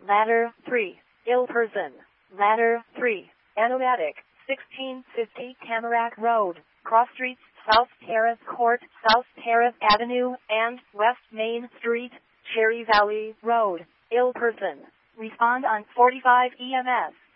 Ladder 3, ill person. Ladder 3, Anomatic, 1650 Tamarack Road, Cross Streets, South Terrace Court, South Terrace Avenue, and West Main Street, Cherry Valley Road, ill person. Respond on 45 EMS.